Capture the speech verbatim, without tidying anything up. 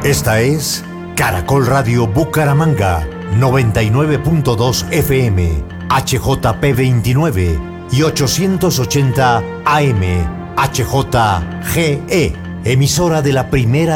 Esta es Caracol Radio Bucaramanga, noventa y nueve punto dos F M, H J P veintinueve y ochocientos ochenta A M, H J G E, emisora de la primera